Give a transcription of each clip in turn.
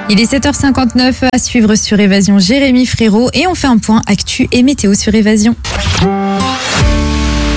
Il est 7h59 à suivre sur Évasion, Jérémy Frérot, et on fait un point actu et météo sur Évasion. Allô ?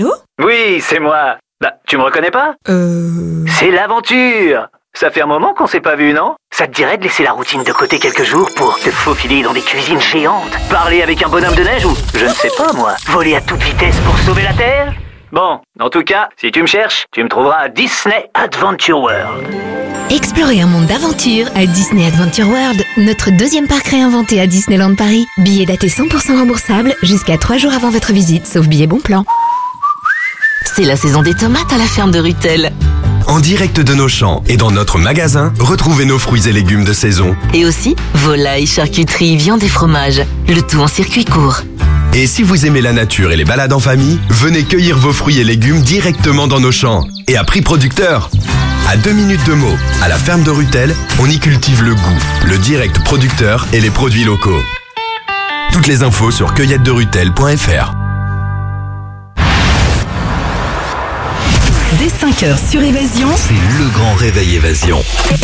Oui, c'est moi. Bah, tu me reconnais pas ? C'est l'aventure. Ça fait un moment qu'on s'est pas vu, non ? Ça te dirait de laisser la routine de côté quelques jours pour te faufiler dans des cuisines géantes, parler avec un bonhomme de neige ou, je ne sais pas moi, voler à toute vitesse pour sauver la Terre ? Bon, en tout cas, si tu me cherches, tu me trouveras à Disney Adventure World. Explorez un monde d'aventure à Disney Adventure World, notre deuxième parc réinventé à Disneyland Paris. Billets datés 100% remboursables jusqu'à 3 jours avant votre visite, sauf billets bon plan. C'est la saison des tomates à la ferme de Ruttel. En direct de nos champs et dans notre magasin, retrouvez nos fruits et légumes de saison. Et aussi, volailles, charcuterie, viande et fromage. Le tout en circuit court. Et si vous aimez la nature et les balades en famille, venez cueillir vos fruits et légumes directement dans nos champs. Et à prix producteur. À 2 minutes de Meaux, à la ferme de Ruttel, on y cultive le goût, le direct producteur et les produits locaux. Toutes les infos sur cueilletederuttel.fr. Dès 5h sur Évasion, C'est le grand réveil Évasion.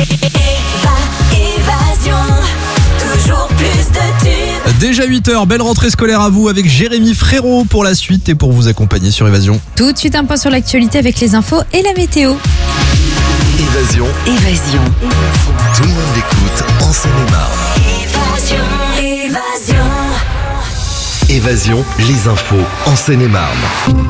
Évasion, toujours plus de tubes. Déjà 8h, belle rentrée scolaire à vous avec Jérémy Frérot pour la suite et pour vous accompagner sur Évasion. Tout de suite un point sur l'actualité avec les infos et la météo. Évasion, Évasion, tout le monde l'écoute en Seine-et-Marne. Évasion. Évasion, les infos en Seine-et-Marne.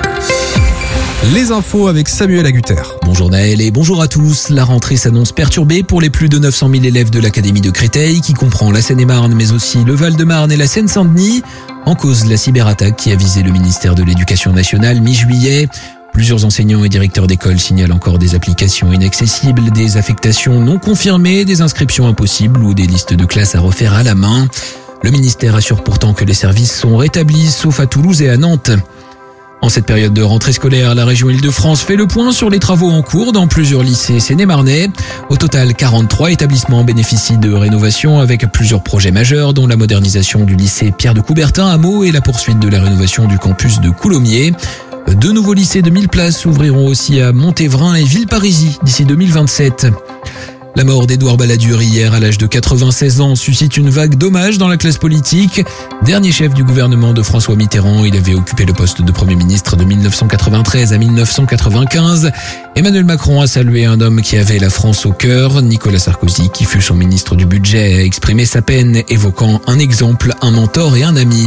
Les infos avec Samuel Agutter. Bonjour Naël et bonjour à tous. La rentrée s'annonce perturbée pour les plus de 900 000 élèves de l'Académie de Créteil, qui comprend la Seine-et-Marne mais aussi le Val-de-Marne et la Seine-Saint-Denis. En cause, la cyberattaque qui a visé le ministère de l'Éducation nationale mi-juillet. Plusieurs enseignants et directeurs d'école signalent encore des applications inaccessibles, des affectations non confirmées, des inscriptions impossibles ou des listes de classes à refaire à la main. Le ministère assure pourtant que les services sont rétablis, sauf à Toulouse et à Nantes. En cette période de rentrée scolaire, la région Île-de-France fait le point sur les travaux en cours dans plusieurs lycées seine-et-marnais. Au total, 43 établissements bénéficient de rénovation avec plusieurs projets majeurs, dont la modernisation du lycée Pierre de Coubertin à Meaux et la poursuite de la rénovation du campus de Coulommiers. 2 nouveaux lycées de 1000 places s'ouvriront aussi à Montévrain et Villeparisis d'ici 2027. La mort d'Édouard Balladur hier à l'âge de 96 ans suscite une vague d'hommages dans la classe politique. Dernier chef du gouvernement de François Mitterrand, il avait occupé le poste de Premier ministre de 1993 à 1995. Emmanuel Macron a salué un homme qui avait la France au cœur. Nicolas Sarkozy, qui fut son ministre du budget, a exprimé sa peine, évoquant un exemple, un mentor et un ami.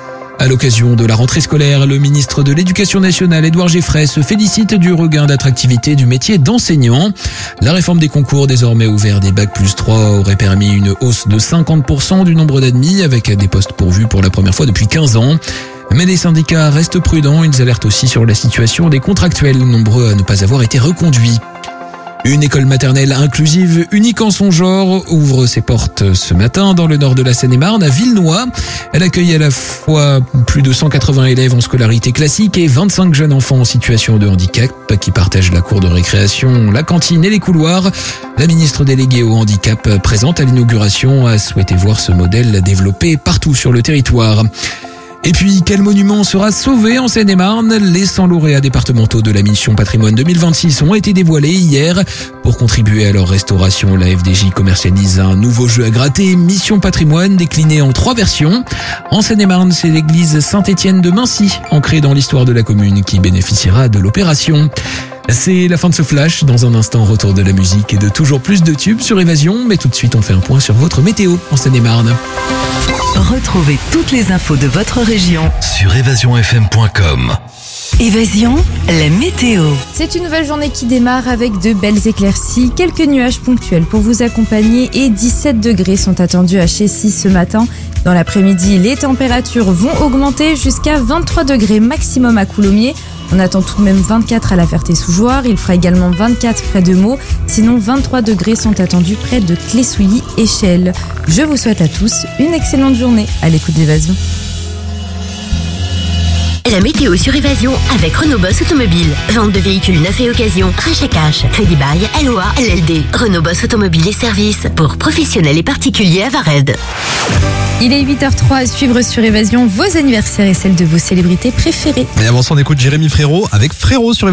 À l'occasion de la rentrée scolaire, le ministre de l'Éducation nationale, Édouard Geoffrey, se félicite du regain d'attractivité du métier d'enseignant. La réforme des concours, désormais ouvert des Bac+3, aurait permis une hausse de 50% du nombre d'admis, avec des postes pourvus pour la première fois depuis 15 ans. Mais les syndicats restent prudents, ils alertent aussi sur la situation des contractuels, nombreux à ne pas avoir été reconduits. Une école maternelle inclusive unique en son genre ouvre ses portes ce matin dans le nord de la Seine-et-Marne à Villenoy. Elle accueille à la fois plus de 180 élèves en scolarité classique et 25 jeunes enfants en situation de handicap qui partagent la cour de récréation, la cantine et les couloirs. La ministre déléguée au handicap présente à l'inauguration a souhaité voir ce modèle développé partout sur le territoire. Et puis, quel monument sera sauvé en Seine-et-Marne ? Les 100 lauréats départementaux de la mission patrimoine 2026 ont été dévoilés hier. Pour contribuer à leur restauration, la FDJ commercialise un nouveau jeu à gratter, Mission patrimoine, décliné en 3 versions. En Seine-et-Marne, c'est l'église Saint-Étienne de Mincy, ancrée dans l'histoire de la commune, qui bénéficiera de l'opération. C'est la fin de ce flash. Dans un instant, retour de la musique et de toujours plus de tubes sur Évasion. Mais tout de suite, on fait un point sur votre météo en Seine-et-Marne. Retrouvez toutes les infos de votre région Sur évasionfm.com. Évasion, la météo. C'est une nouvelle journée qui démarre avec de belles éclaircies, quelques nuages ponctuels pour vous accompagner et 17 degrés sont attendus à Chessy ce matin. Dans l'après-midi, les températures vont augmenter jusqu'à 23 degrés maximum à Coulommiers. On attend tout de même 24 à la Ferté-sous-Jouarre. Il fera également 24 près de Meaux. Sinon, 23 degrés sont attendus près de Clé-Souilly et Chelles. Je vous souhaite à tous une excellente journée à l'écoute d'Évasion. La météo sur Évasion avec Renault Boss Automobile. Vente de véhicules neufs et occasion, rachat cash, crédit bail, LOA, LLD. Renault Boss Automobile et services pour professionnels et particuliers à Vared. Il est 8h03 à suivre sur Évasion vos anniversaires et celles de vos célébrités préférées. Et avant ça, on écoute Jérémy Frérot avec Frérot sur Évasion.